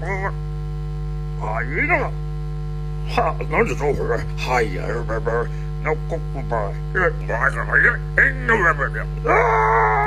啊，一个了，哈，那就走会儿，哎呀，那个不吧，那个那个，哎，那个啊。